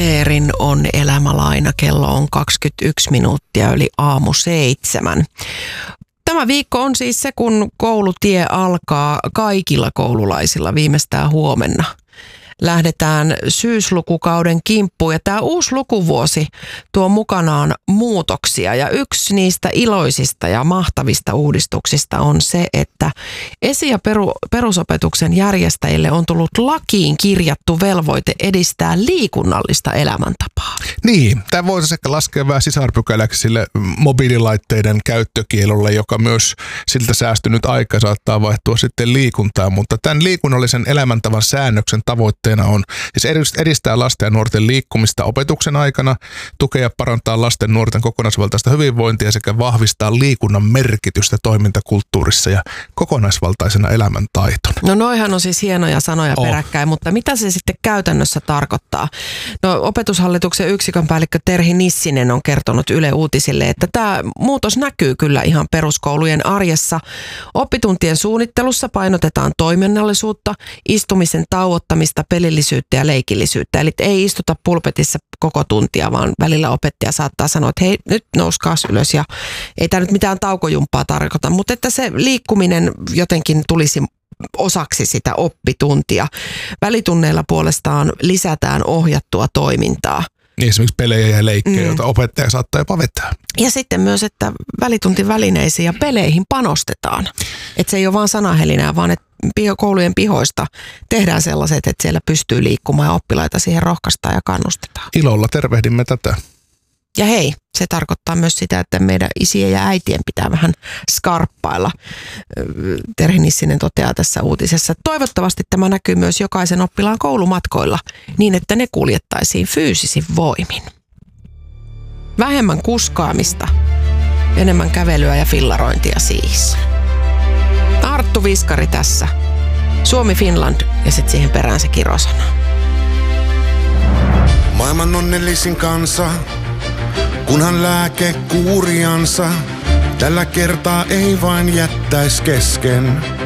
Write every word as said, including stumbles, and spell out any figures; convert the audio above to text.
Eerin on elämälaina. Kello on kaksikymmentäyksi minuuttia yli aamu seitsemän. Tämä viikko on siis se, kun koulutie alkaa kaikilla koululaisilla viimeistään huomenna. Lähdetään syyslukukauden kimppuun ja tämä uusi lukuvuosi tuo mukanaan muutoksia ja yksi niistä iloisista ja mahtavista uudistuksista on se, että esi- ja peru- perusopetuksen järjestäjille on tullut lakiin kirjattu velvoite edistää liikunnallista elämäntapaa. Niin, tämä voitaisiin ehkä laskea vähän sisarpykäläksi sille mobiililaitteiden käyttökielolle, joka myös siltä säästynyt aika saattaa vaihtua sitten liikuntaan, mutta tämän liikunnallisen elämäntavan säännöksen tavoitteena on siis edistää lasten ja nuorten liikkumista opetuksen aikana, tukea ja parantaa lasten ja nuorten kokonaisvaltaista hyvinvointia sekä vahvistaa liikunnan merkitystä toimintakulttuurissa ja kokonaisvaltaisena elämäntaitona. No noihan on siis hienoja sanoja oh. peräkkäin, mutta mitä se sitten käytännössä tarkoittaa? No Opetushallituksen yksikön päällikkö Terhi Nissinen on kertonut Yle Uutisille, että tämä muutos näkyy kyllä ihan peruskoulujen arjessa. Oppituntien suunnittelussa painotetaan toiminnallisuutta, istumisen tauottamista, pelillisyyttä ja leikillisyyttä. Eli ei istuta pulpetissa koko tuntia, vaan välillä opettaja saattaa sanoa, että hei, nyt nouskaas ylös ja ei tämä nyt mitään taukojumppaa tarkoita, mutta että se liikkuminen jotenkin tulisi osaksi sitä oppituntia. Välitunneilla puolestaan lisätään ohjattua toimintaa. Niin esimerkiksi pelejä ja leikkejä, mm. joita opettaja saattaa jopa vetää. Ja sitten myös, että välituntivälineisiin ja peleihin panostetaan. Että se ei ole vaan sanahelinää, vaan että koulujen pihoista tehdään sellaiset, että siellä pystyy liikkumaan ja oppilaita siihen rohkaistaan ja kannustetaan. Ilolla tervehdimme tätä. Ja hei, se tarkoittaa myös sitä, että meidän isien ja äitien pitää vähän skarppailla. Terhi Nissinen toteaa tässä uutisessa. Toivottavasti tämä näkyy myös jokaisen oppilaan koulumatkoilla niin, että ne kuljettaisiin fyysisin voimin. Vähemmän kuskaamista, enemmän kävelyä ja fillarointia siis. Arttu Viskari tässä. Suomi Finland ja sitten siihen perään se kirosana. Maailman onnellisin kansa, kunhan lääke kuuriansa, tällä kertaa ei vain jättäis kesken.